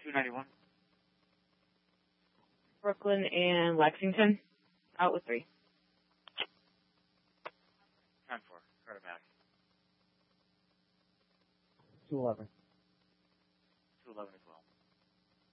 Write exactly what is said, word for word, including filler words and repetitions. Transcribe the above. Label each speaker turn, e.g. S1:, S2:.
S1: two ninety-one.
S2: Brooklyn and Lexington. Out with three.
S1: ten four. Carter back.
S3: two eleven.
S1: two eleven as well.